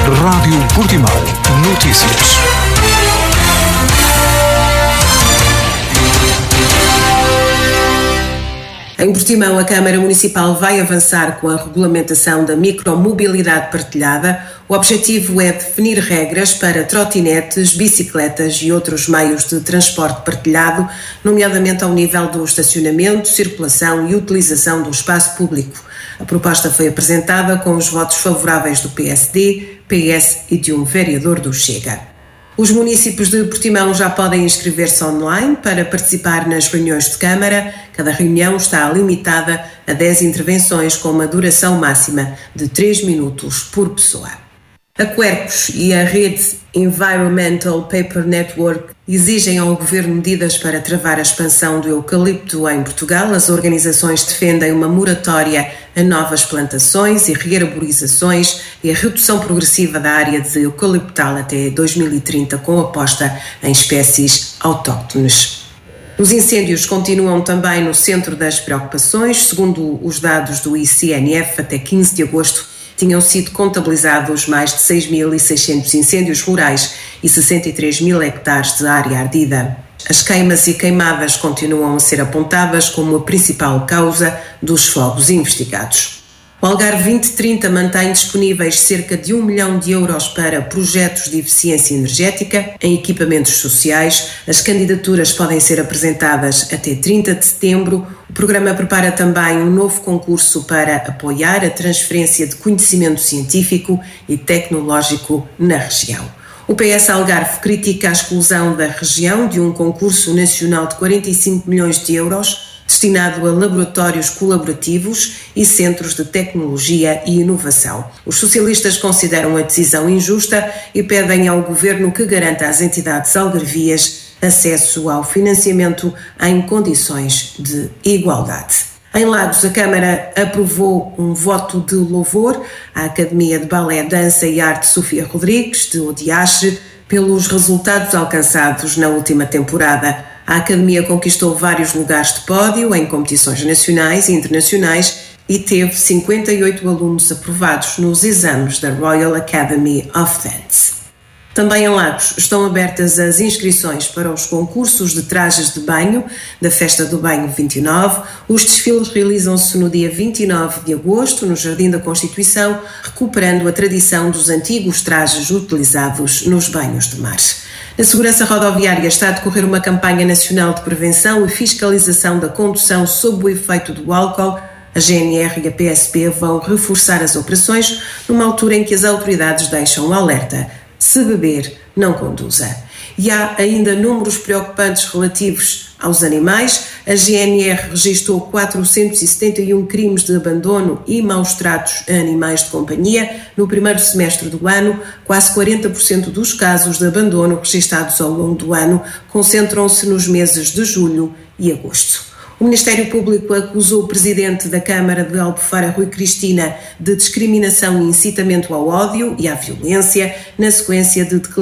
Rádio Portimão. Notícias. Em Portimão, a Câmara Municipal vai avançar com a regulamentação da micromobilidade partilhada. O objetivo é definir regras para trotinetes, bicicletas e outros meios de transporte partilhado, nomeadamente ao nível do estacionamento, circulação e utilização do espaço público. A proposta foi apresentada com os votos favoráveis do PSD, PS e de um vereador do Chega. Os municípios de Portimão já podem inscrever-se online para participar nas reuniões de Câmara. Cada reunião está limitada a 10 intervenções com uma duração máxima de 3 minutos por pessoa. A Quercus e a rede Environmental Paper Network exigem ao Governo medidas para travar a expansão do eucalipto em Portugal. As organizações defendem uma moratória a novas plantações e rearborizações e a redução progressiva da área de eucaliptal até 2030, com aposta em espécies autóctones. Os incêndios continuam também no centro das preocupações. Segundo os dados do ICNF, até 15 de agosto, tinham sido contabilizados mais de 6.600 incêndios rurais e 63.000 hectares de área ardida. As queimas e queimadas continuam a ser apontadas como a principal causa dos fogos investigados. O Algarve 2030 mantém disponíveis cerca de 1 milhão de euros para projetos de eficiência energética em equipamentos sociais. As candidaturas podem ser apresentadas até 30 de setembro. O programa prepara também um novo concurso para apoiar a transferência de conhecimento científico e tecnológico na região. O PS Algarve critica a exclusão da região de um concurso nacional de 45 milhões de euros destinado a laboratórios colaborativos e centros de tecnologia e inovação. Os socialistas consideram a decisão injusta e pedem ao Governo que garanta às entidades algarvias acesso ao financiamento em condições de igualdade. Em Lagos, a Câmara aprovou um voto de louvor à Academia de Balé, Dança e Arte Sofia Rodrigues, de Odiache, pelos resultados alcançados na última temporada. A Academia conquistou vários lugares de pódio em competições nacionais e internacionais e teve 58 alunos aprovados nos exames da Royal Academy of Dance. Também em Lagos estão abertas as inscrições para os concursos de trajes de banho da Festa do Banho 29. Os desfiles realizam-se no dia 29 de agosto, no Jardim da Constituição, recuperando a tradição dos antigos trajes utilizados nos banhos de mar. Na segurança rodoviária está a decorrer uma campanha nacional de prevenção e fiscalização da condução sob o efeito do álcool. A GNR e a PSP vão reforçar as operações numa altura em que as autoridades deixam o alerta: se beber, não conduza. E há ainda números preocupantes relativos aos animais. A GNR registrou 471 crimes de abandono e maus tratos a animais de companhia no primeiro semestre do ano. Quase 40% dos casos de abandono registados ao longo do ano concentram-se nos meses de julho e agosto. O Ministério Público acusou o presidente da Câmara de Albufeira, Rui Cristina, de discriminação e incitamento ao ódio e à violência na sequência de declarações